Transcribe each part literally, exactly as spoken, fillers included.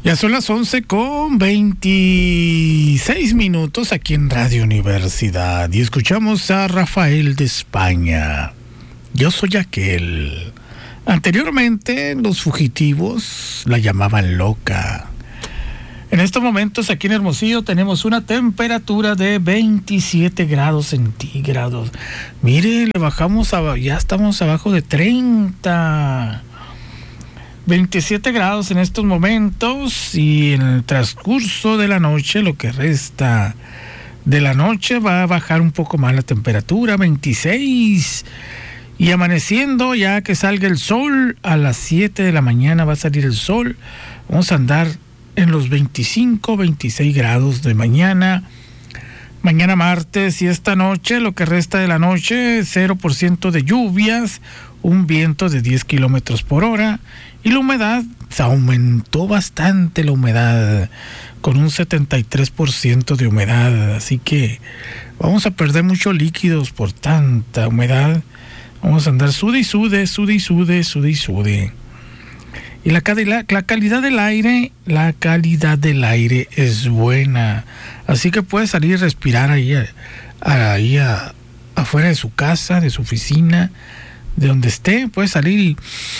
Ya son las once con veintiséis minutos aquí en Radio Universidad y escuchamos a Rafael de España. Yo soy aquel. Anteriormente los fugitivos la llamaban loca. En estos momentos aquí en Hermosillo tenemos una temperatura de veintisiete grados centígrados. Mire, le bajamos, a, ya estamos abajo de treinta. veintisiete grados en estos momentos, y en el transcurso de la noche, lo que resta de la noche, va a bajar un poco más la temperatura, veintiséis, y amaneciendo ya que salga el sol, a las siete de la mañana va a salir el sol, vamos a andar en los veinticinco, veintiséis grados de mañana, mañana martes, y esta noche, lo que resta de la noche, cero por ciento de lluvias, un viento de diez kilómetros por hora, y la humedad se aumentó bastante, la humedad, con un setenta y tres por ciento de humedad, así que vamos a perder muchos líquidos por tanta humedad, vamos a andar sude y sude, sude y sude, sude y sude. Y la, la, la calidad del aire, la calidad del aire es buena, así que puede salir y respirar ahí, ahí a, afuera de su casa, de su oficina, de donde esté, puede salir y...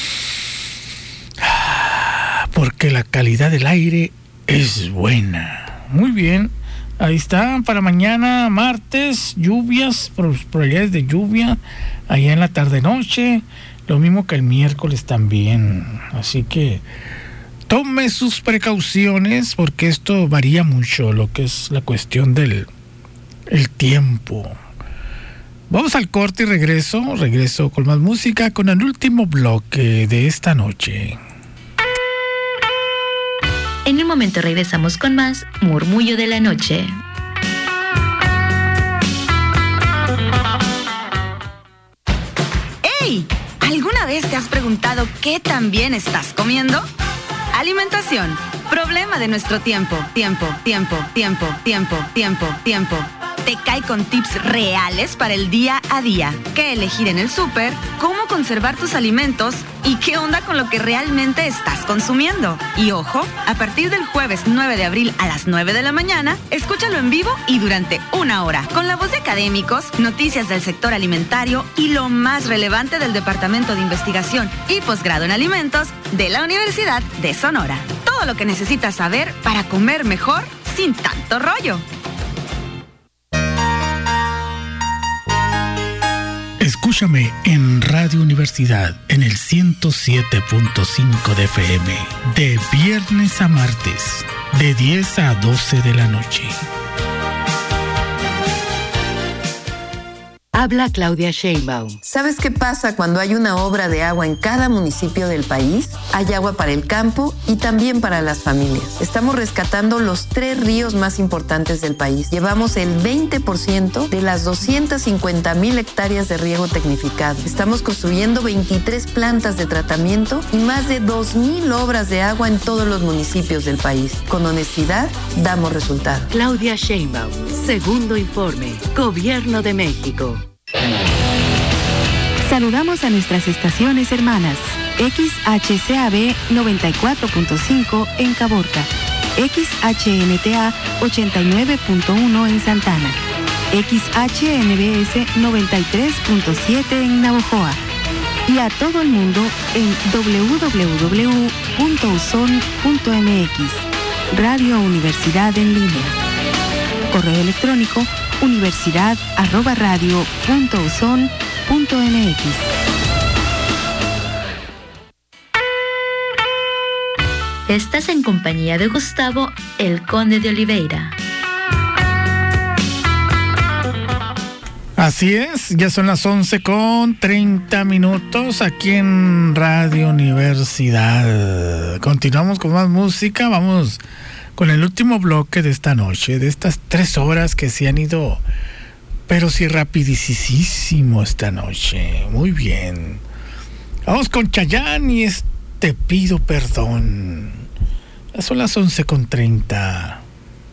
porque la calidad del aire es buena. Muy bien, ahí está, para mañana martes, lluvias, probabilidades de lluvia, allá en la tarde-noche, lo mismo que el miércoles también, así que tome sus precauciones, porque esto varía mucho, lo que es la cuestión del el tiempo. Vamos al corte y regreso, regreso con más música, con el último bloque de esta noche. En un momento regresamos con más Murmullo de la Noche. ¡Ey! ¿Alguna vez te has preguntado qué tan bien estás comiendo? Alimentación, problema de nuestro tiempo, tiempo, tiempo, tiempo, tiempo, tiempo, tiempo. Te cae con tips reales para el día a día. ¿Qué elegir en el súper? ¿Cómo conservar tus alimentos? ¿Y qué onda con lo que realmente estás consumiendo? Y ojo, a partir del jueves nueve de abril a las nueve de la mañana, escúchalo en vivo y durante una hora, con la voz de académicos, noticias del sector alimentario y lo más relevante del Departamento de Investigación y Posgrado en Alimentos de la Universidad de Sonora. Todo lo que necesitas saber para comer mejor sin tanto rollo. Escúchame en Radio Universidad en el ciento siete punto cinco de F M, de viernes a martes, de diez a doce de la noche. Habla Claudia Sheinbaum. ¿Sabes qué pasa cuando hay una obra de agua en cada municipio del país? Hay agua para el campo y también para las familias. Estamos rescatando los tres ríos más importantes del país. Llevamos el veinte por ciento de las doscientas cincuenta mil hectáreas de riego tecnificado. Estamos construyendo veintitrés plantas de tratamiento y más de dos mil obras de agua en todos los municipios del país. Con honestidad, damos resultados. Claudia Sheinbaum, segundo informe, Gobierno de México. Saludamos a nuestras estaciones hermanas. X H C A B noventa y cuatro punto cinco en Caborca, X H N T A ochenta y nueve punto uno en Santana, X H N B S noventa y tres punto siete en Navojoa, y a todo el mundo en doble u doble u doble u punto u s o n punto m x. Radio Universidad en línea. Correo electrónico universidad arroba radio punto u s o n punto m x. Estás en compañía de Gustavo, el Conde de Oliveira. Así es, ya son las once con treinta minutos aquí en Radio Universidad. Continuamos con más música, vamos con el último bloque de esta noche, de estas tres horas que se han ido, pero sí rapidísimo esta noche. Muy bien. Vamos con Chayanne y es Te pido perdón. Ya son las once con treinta.